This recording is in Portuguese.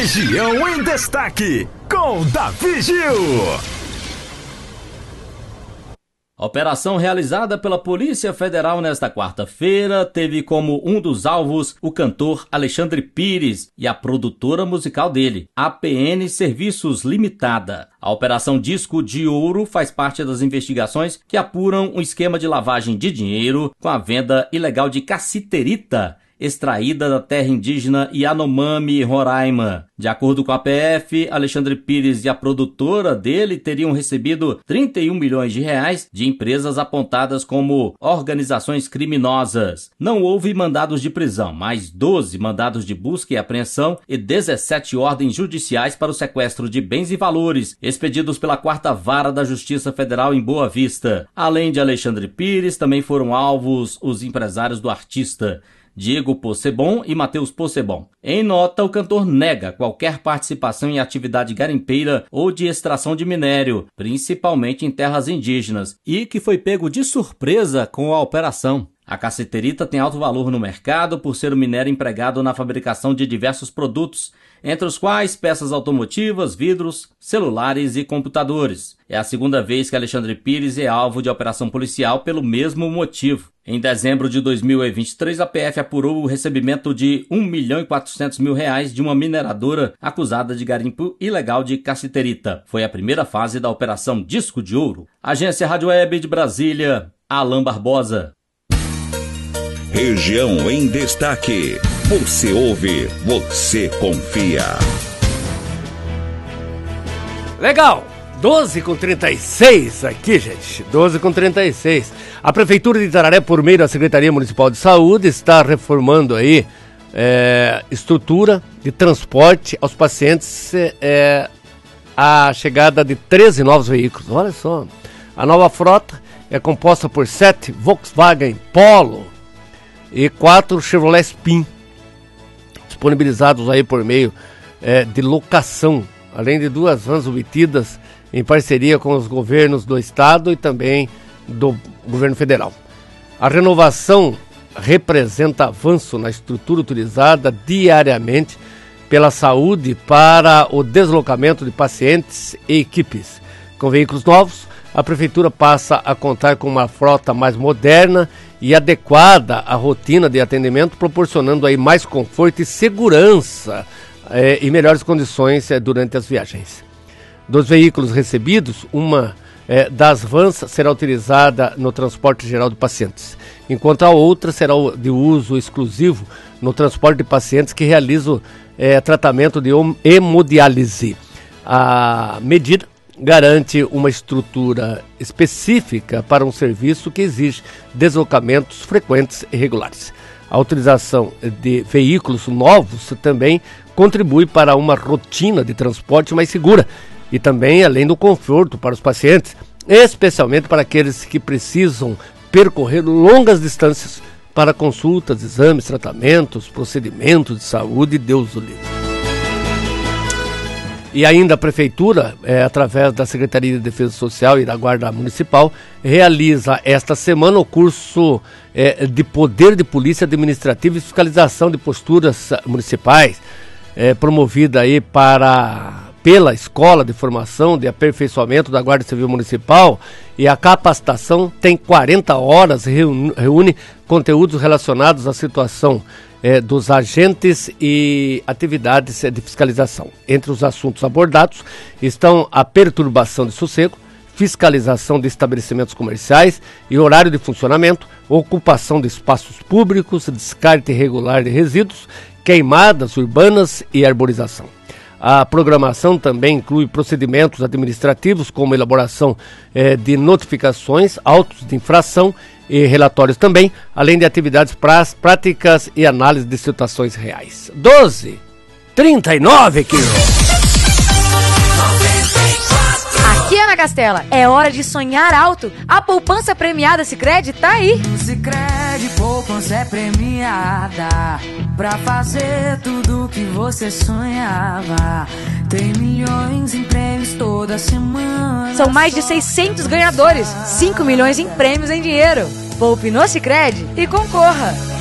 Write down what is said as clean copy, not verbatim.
Região em Destaque, com Davi Gil. A operação realizada pela Polícia Federal nesta quarta-feira teve como um dos alvos o cantor Alexandre Pires e a produtora musical dele, APN Serviços Limitada. A Operação Disco de Ouro faz parte das investigações que apuram um esquema de lavagem de dinheiro com a venda ilegal de cassiterita, extraída da terra indígena Yanomami, Roraima. De acordo com a PF, Alexandre Pires e a produtora dele teriam recebido 31 milhões de reais de empresas apontadas como organizações criminosas. Não houve mandados de prisão, mas 12 mandados de busca e apreensão e 17 ordens judiciais para o sequestro de bens e valores, expedidos pela 4ª Vara da Justiça Federal em Boa Vista. Além de Alexandre Pires, também foram alvos os empresários do artista, Diego Possebon e Matheus Possebon. Em nota, o cantor nega qualquer participação em atividade garimpeira ou de extração de minério, principalmente em terras indígenas, e que foi pego de surpresa com a operação. A cassiterita tem alto valor no mercado por ser o minério empregado na fabricação de diversos produtos, entre os quais peças automotivas, vidros, celulares e computadores. É a segunda vez que Alexandre Pires é alvo de operação policial pelo mesmo motivo. Em dezembro de 2023, a PF apurou o recebimento de R$1.400.000 de uma mineradora acusada de garimpo ilegal de cassiterita. Foi a primeira fase da Operação Disco de Ouro. Agência Rádio Web de Brasília, Alan Barbosa. Região em Destaque. Você ouve, você confia. Legal! 12h36 aqui, gente. 12h36. A Prefeitura de Itararé, por meio da Secretaria Municipal de Saúde, está reformando aí estrutura de transporte aos pacientes, a chegada de 13 novos veículos. Olha só. A nova frota é composta por 7 Volkswagen Polo e 4 Chevrolet Spin, disponibilizados aí por meio de locação, além de 2 vans obtidas em parceria com os governos do estado e também do governo federal. A renovação representa avanço na estrutura utilizada diariamente pela saúde para o deslocamento de pacientes e equipes. Com veículos novos, a Prefeitura passa a contar com uma frota mais moderna e adequada à rotina de atendimento, proporcionando aí mais conforto e segurança e melhores condições durante as viagens. Dos veículos recebidos, uma das vans será utilizada no transporte geral de pacientes, enquanto a outra será de uso exclusivo no transporte de pacientes que realizam tratamento de hemodiálise. A medida garante uma estrutura específica para um serviço que exige deslocamentos frequentes e regulares. A utilização de veículos novos também contribui para uma rotina de transporte mais segura e também além do conforto para os pacientes, especialmente para aqueles que precisam percorrer longas distâncias para consultas, exames, tratamentos, procedimentos de saúde, Deus o livre. E ainda a Prefeitura, através da Secretaria de Defesa Social e da Guarda Municipal, realiza esta semana o curso de Poder de Polícia Administrativa e Fiscalização de Posturas Municipais, promovida aí pela Escola de Formação de Aperfeiçoamento da Guarda Civil Municipal, e a capacitação tem 40 horas, reúne conteúdos relacionados à situação dos agentes e atividades de fiscalização. Entre os assuntos abordados estão a perturbação de sossego, fiscalização de estabelecimentos comerciais e horário de funcionamento, ocupação de espaços públicos, descarte irregular de resíduos, queimadas urbanas e arborização. A programação também inclui procedimentos administrativos, como elaboração de notificações, autos de infração e relatórios também, além de atividades práticas e análise de situações reais. 12h39, aqui. Aqui, Ana Castela, é hora de sonhar alto. A poupança premiada Sicredi tá aí. Sicredi, poupança é premiada pra fazer tudo que você sonhava. Tem milhões em prêmios toda semana. São mais de 600 ganhadores, 5 milhões em prêmios em dinheiro. Poupe no Sicredi e concorra.